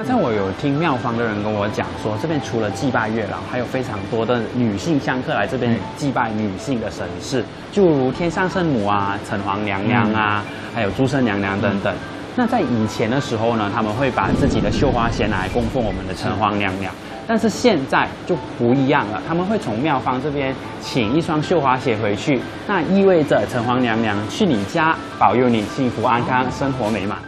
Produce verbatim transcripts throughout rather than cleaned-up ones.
但我有听庙方的人跟我讲说，这边除了祭拜月老，还有非常多的女性香客来这边祭拜女性的神事，就如天上圣母啊、城隍娘娘啊，嗯、还有诸圣娘娘等等。那在以前的时候呢，他们会把自己的绣花鞋拿来供奉我们的城隍娘娘。但是现在就不一样了，他们会从庙方这边请一双绣花鞋回去，那意味着城隍娘娘去你家保佑你幸福安康、生活美满。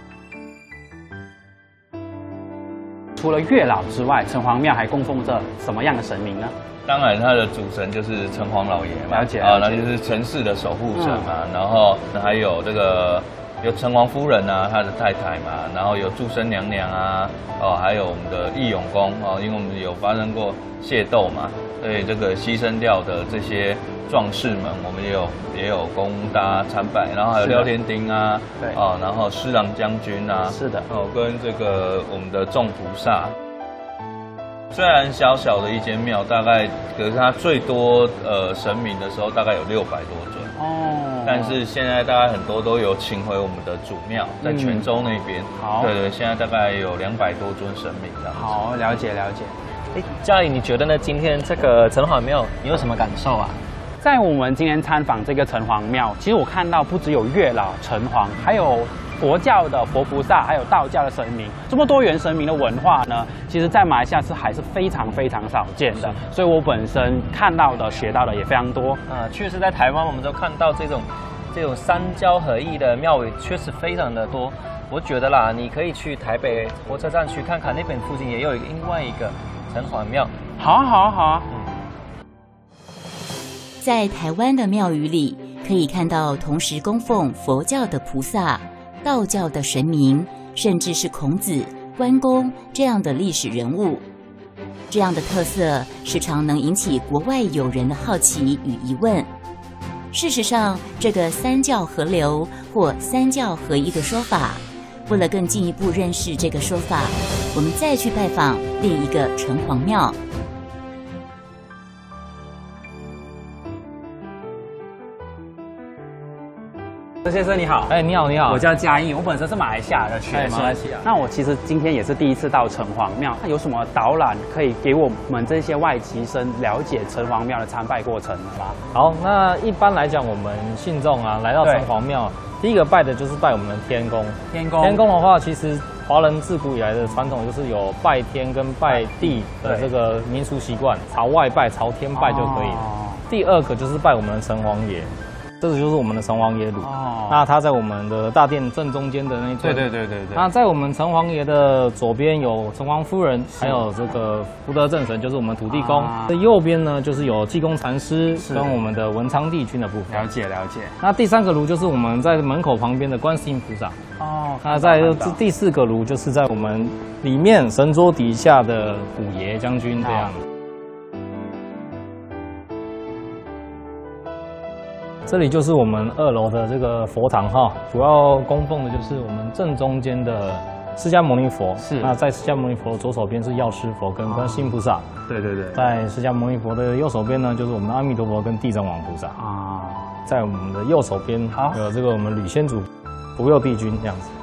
除了月老之外，城隍庙还供奉着什么样的神明呢？ 当然，他的主神就是城隍老爷嘛， 了解啊，那就是城市的守护者嘛。嗯、然后还有这个有城隍夫人啊，他的太太嘛，然后有祝生娘娘啊，哦，还有我们的义勇公哦，因为我们有发生过械斗嘛，所以这个牺牲掉的这些壮士们，我们也有也有供大家参拜，然后还有廖天丁啊，对，哦，然后施琅将军啊， 是的， 哦，跟这个我们的众菩萨。虽然小小的一间庙，大概可是它最多呃神明的时候，大概有六百多尊哦。但是现在大概很多都有请回我们的主庙，在泉州那边。嗯、好，对对，现在大概有两百多尊神明这样子。 好，了解了解。 哎，嘉怡，你觉得呢？今天这个城隍庙，你有什么感受啊？ 在我们今天参访这个城隍庙，其实我看到不只有月老、城隍，还有佛教的佛菩萨，还有道教的神明，这么多元神明的文化呢，其实在马来西亚是还是非常非常少见的。所以我本身看到的、学到的也非常多。 啊，确实在台湾我们都看到这种这种三教合一的庙宇，确实非常的多。我觉得啦，你可以去台北火车站去看看，那边附近也有一个另外一个城隍庙。 好啊，好啊，好啊。嗯在台湾的庙宇里，可以看到同时供奉佛教的菩萨、道教的神明，甚至是孔子、关公这样的历史人物。这样的特色时常能引起国外友人的好奇与疑问。事实上，这个三教合流或三教合一的说法，为了更进一步认识这个说法，我们再去拜访另一个城隍庙。 陈先生你好， 哎，你好，你好， 我叫嘉义，我本身是马来西亚的学生，马来西亚。那我其实今天也是第一次到城隍庙，那有什么导览可以给我们这些外籍生了解城隍庙的参拜过程吗？ 好，那一般来讲，我们信众啊来到城隍庙，第一个拜的就是拜我们的天公。 天公， 天公的话，其实华人自古以来的传统就是有拜天跟拜地的这个民俗习惯，朝外拜、朝天拜就可以了。哦、第二个就是拜我们的城隍爷。这个就是我们的城隍爷炉，哦，那它在我们的大殿正中间的那一尊。对对对对对。那在我们城隍爷的左边有城隍夫人，还有这个福德正神，就是我们土地公。啊、右边呢，就是有济公禅师跟我们的文昌帝君的部分。 了解了解。 那第三个炉就是我们在门口旁边的观世音菩萨。哦。那在第四个炉就是在我们里面神桌底下的虎爷将军这样。这里就是我们二楼的这个佛堂哈，主要供奉的就是我们正中间的释迦牟尼佛。是。那在释迦牟尼佛的左手边是药师佛跟观世音菩萨。对对对。在释迦牟尼佛的右手边呢，就是我们的阿弥陀佛跟地藏王菩萨。啊。在我们的右手边有这个我们吕仙主、福佑帝君这样子。